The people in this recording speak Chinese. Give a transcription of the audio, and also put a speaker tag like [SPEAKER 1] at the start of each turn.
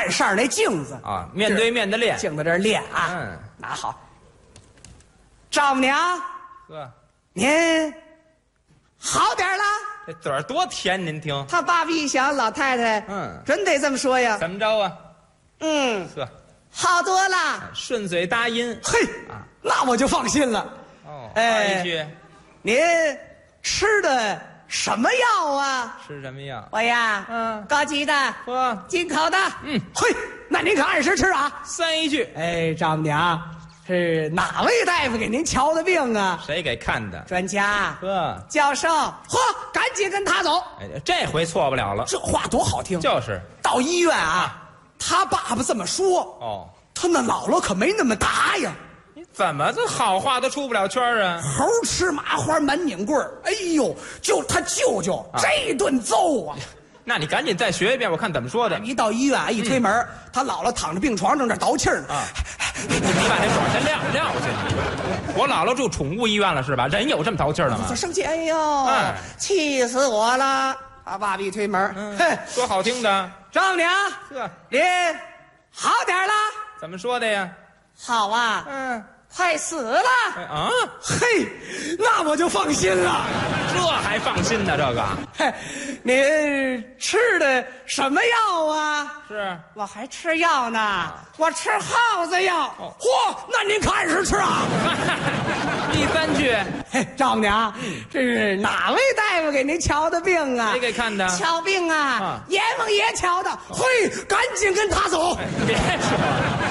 [SPEAKER 1] 半扇那镜子
[SPEAKER 2] 啊，面对面的练，
[SPEAKER 1] 镜子这儿练啊。
[SPEAKER 2] 嗯，
[SPEAKER 1] 拿好。丈母娘，
[SPEAKER 2] 呵，
[SPEAKER 1] 您好点了？
[SPEAKER 2] 这嘴儿多甜，您听。
[SPEAKER 1] 他爸爸一想，老太太，真得这么说呀。
[SPEAKER 2] 怎么着啊？呵，
[SPEAKER 1] 好多了。
[SPEAKER 2] 顺嘴搭音。
[SPEAKER 1] 嘿，那我就放心了。
[SPEAKER 2] 哦，
[SPEAKER 1] 哎
[SPEAKER 2] 一句，
[SPEAKER 1] 您吃的什么药啊？
[SPEAKER 2] 吃什么药？
[SPEAKER 1] 我呀，高级的，
[SPEAKER 2] 呵，
[SPEAKER 1] 进口的。嘿，那您可按时吃啊。
[SPEAKER 2] 三一句。
[SPEAKER 1] 哎，丈母娘，是哪位大夫给您瞧的病啊？
[SPEAKER 2] 谁给看的？
[SPEAKER 1] 专家，
[SPEAKER 2] 呵，
[SPEAKER 1] 教授，赶紧跟他走。
[SPEAKER 2] 哎，这回错不了了。
[SPEAKER 1] 这话多好听。
[SPEAKER 2] 就是。
[SPEAKER 1] 到医院啊，他爸爸这么说。
[SPEAKER 2] 哦，
[SPEAKER 1] 他那姥姥可没那么打呀。
[SPEAKER 2] 你怎么这好话都出不了圈啊？
[SPEAKER 1] 猴吃麻花满拧棍儿，哎呦，就他舅舅这顿揍啊！
[SPEAKER 2] 那你赶紧再学一遍，我看怎么说的。
[SPEAKER 1] 一到医院啊，一推门，他姥姥躺着病床正这倒气儿呢。
[SPEAKER 2] 你把那管先撂去。我姥姥住宠物医院了是吧？人有这么倒气儿的吗？
[SPEAKER 1] 生气，哎呦，气死我了！他爸爸一推门，嘿，
[SPEAKER 2] 说好听的，
[SPEAKER 1] 丈母娘，您好点了？
[SPEAKER 2] 怎么说的呀？
[SPEAKER 1] 好啊，快死了！
[SPEAKER 2] 啊，
[SPEAKER 1] 嘿，那我就放心了。
[SPEAKER 2] 这还放心呢？这个，
[SPEAKER 1] 嘿，您吃的什么药啊？
[SPEAKER 2] 是，
[SPEAKER 1] 我还吃药呢，我吃耗子药。嚯，那您可按时吃啊。
[SPEAKER 2] 第三句，
[SPEAKER 1] 嘿，丈母娘，这是哪位大夫给您瞧的病啊？
[SPEAKER 2] 谁给看的？
[SPEAKER 1] 瞧病啊，阎王爷瞧的。嘿，赶紧跟他走。
[SPEAKER 2] 别说了。